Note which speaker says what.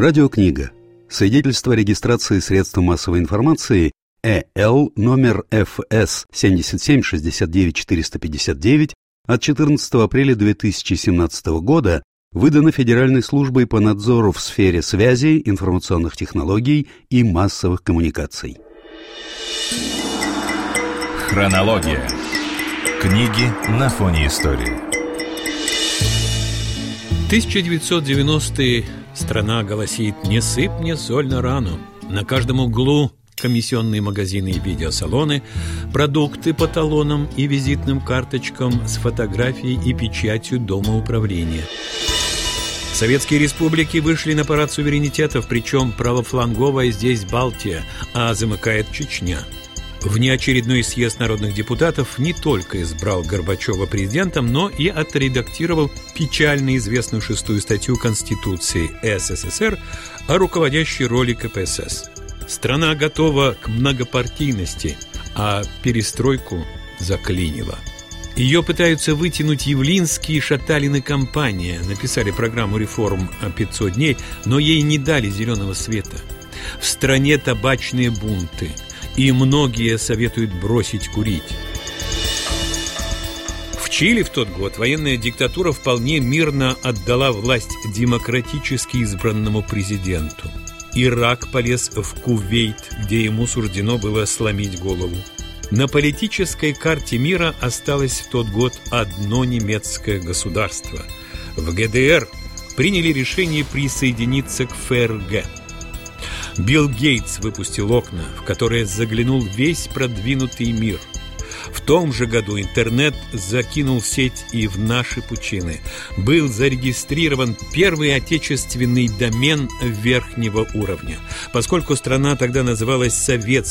Speaker 1: Радиокнига. Свидетельство о регистрации средств массовой информации ЭЛ номер ФС 77-69-459 от 14 апреля 2017 года выдано Федеральной службой по надзору в сфере связи, информационных технологий и массовых коммуникаций.
Speaker 2: Хронология. Книги на фоне истории.
Speaker 3: 1990-е. Страна голосит: «Не сыпь мне соль на рану». На каждом углу комиссионные магазины и видеосалоны, продукты по талонам и визитным карточкам с фотографией и печатью Дома управления. Советские республики вышли на парад суверенитетов, причем правофланговая здесь Балтия, а замыкает Чечня. Внеочередной съезд народных депутатов не только избрал Горбачева президентом, но и отредактировал печально известную 6-ю статью Конституции СССР о руководящей роли КПСС. Страна готова к многопартийности, а перестройку заклинило. Ее пытаются вытянуть Явлинский и Шаталин и компания. Написали программу реформ 500 дней, но ей не дали зеленого света. В стране табачные бунты, и многие советуют бросить курить. В Чили в тот год военная диктатура вполне мирно отдала власть демократически избранному президенту. Ирак полез в Кувейт, где ему суждено было сломить голову. На политической карте мира осталось в тот год одно немецкое государство. В ГДР приняли решение присоединиться к ФРГ. Билл Гейтс выпустил окна, в которые заглянул весь продвинутый мир. В том же году интернет закинул сеть и в наши пучины. Был зарегистрирован первый отечественный домен верхнего уровня. Поскольку страна тогда называлась Советская